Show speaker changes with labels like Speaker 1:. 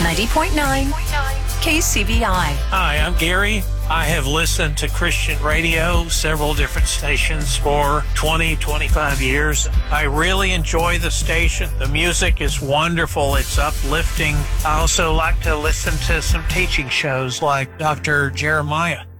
Speaker 1: 90.9 KCBI.
Speaker 2: Hi, I'm Gary. I have listened to Christian radio, several different stations for 20, 25 years. I really enjoy the station. The music is wonderful. It's uplifting. I also like to listen to some teaching shows like Dr. Jeremiah.